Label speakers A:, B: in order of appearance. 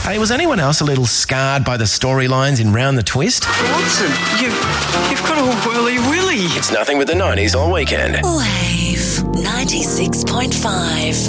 A: Hey, was anyone else a little scarred by the storylines in Round the Twist?
B: Bronson, you've got a whirly willy.
A: It's nothing but the 90s all weekend.
C: Wave 96.5.